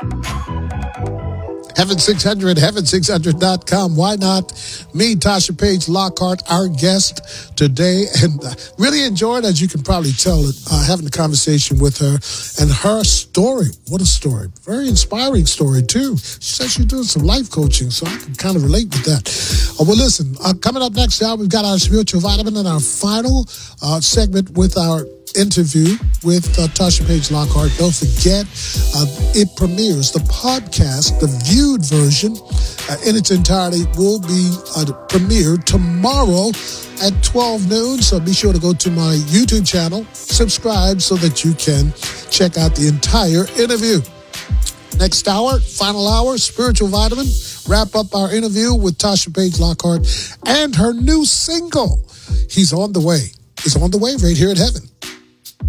Heaven 600, heaven600.com. Why not? Me, Tasha Page Lockhart, our guest today. And really enjoyed, as you can probably tell, having a conversation with her and her story. What a story. Very inspiring story, too. She says she's doing some life coaching, so I can kind of relate with that. Well, listen, coming up next now, we've got our spiritual vitamin and our final segment with our interview with Tasha Page Lockhart. Don't forget, it premieres, the podcast, the viewed version in its entirety will be premiered tomorrow at 12 noon. So be sure to go to my YouTube channel, subscribe so that you can check out the entire interview. Next hour, final hour, spiritual vitamin, wrap up our interview with Tasha Page Lockhart and her new single, He's on the Way, is on the way right here at Heaven.